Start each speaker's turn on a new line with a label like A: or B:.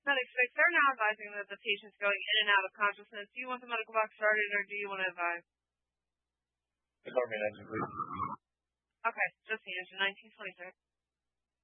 A: Medic 6, they're now advising that the patient's going in and out of consciousness. Do you want the medical box started, or do you want to advise?
B: The Corby 19, please.
A: Okay, just the engine, 1926.